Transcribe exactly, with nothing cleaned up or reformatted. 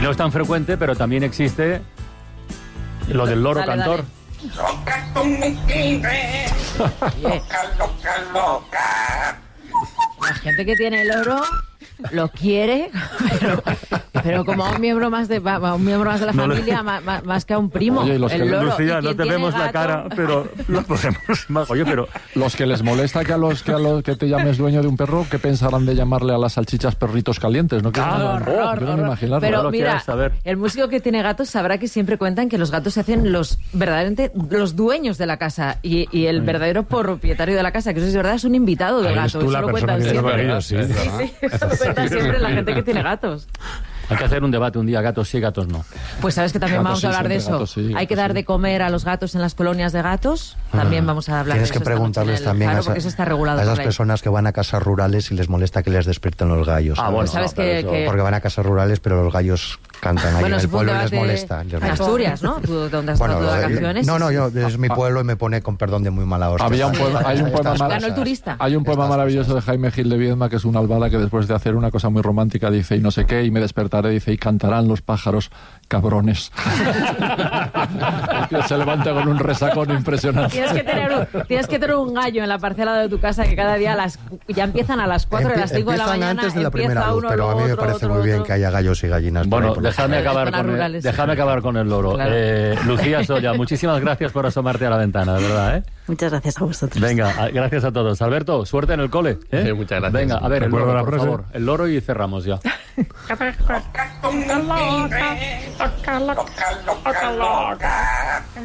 no es tan frecuente, pero también existe lo del loro dale, cantor. Dale. Loca, loca, loca. La gente que tiene el loro lo quiere, pero, pero como a un miembro más de a un miembro más de la No familia, le... más, más, más que a un primo. Oye, los el que loro. Lucía, ¿Y no quien te tiene vemos la gato? cara, pero lo podemos. Oye, pero los que les molesta que a los que a los que te llames dueño de un perro, ¿qué pensarán de llamarle a las salchichas perritos calientes? No quiero Ah, ni- horror, oh, quiero ni horror. imaginarlo. Pero lo mira, quieras saber. el músico que tiene gatos sabrá que siempre cuentan que los gatos se hacen los verdaderamente los dueños de la casa y, y el verdadero propietario de la casa, que eso es verdad, es un invitado del Eres gato. tú Eso la lo persona cuentan que siempre. tiene ellos, sí. Sí, sí, eso lo cuentan siempre la gente que tiene gatos. hay que hacer un debate un día, gatos sí, gatos no. Pues sabes que también Gatos vamos a sí, hablar de siempre, eso. gatos sí, Hay gatos que dar sí. de comer a los gatos en las colonias de gatos. También vamos a hablar Tienes de que eso esta noche preguntarles en el también Faro, a, esa- porque eso está regulado a por esas ley. personas que van a casas rurales y les molesta que les despierten los gallos. Ah, ¿sabes? bueno, sabes no, pero que- eso- que- Porque van a casas rurales, pero los gallos cantan ahí Bueno, en eso el fue un pueblo y les debate molesta. les en molesta. Asturias, ¿no? Tú, donde has estado todas las eh, canciones. no, no, yo es mi pueblo y me pone con perdón de muy mala hostia. Había un Estas- poema, hay un estas poema mar- cosas. Ganó el turista. Hay un poema Estas maravilloso de Jaime Gil de Viedma, que es una albada que después de hacer una cosa muy romántica dice, y no sé qué, y me despertaré, dice, y cantarán los pájaros, cabrones. El tío se levanta con un resacón impresionante. Tienes que, tener un, tienes que tener un gallo en la parcela de tu casa que cada día a las, ya empiezan a las cuatro, a las cinco de la Empiezan mañana. antes de la empieza primera luz, uno, pero a luego mí me otro, parece otro, muy bien otro. que haya gallos y gallinas. por ahí Bueno, por la déjame calle. acabar, Zonas con el, rurales. déjame acabar con el loro. Claro. Eh, Lucía Solla, muchísimas gracias por asomarte a la ventana, de verdad, ¿eh? Muchas gracias a vosotros. Venga, a- gracias a todos. Alberto, suerte en el cole. ¿eh? Sí, muchas gracias. Venga, a ver, el Recuerdo loro, la por frase. favor. El loro y cerramos ya. Loca, loca, loca, loca.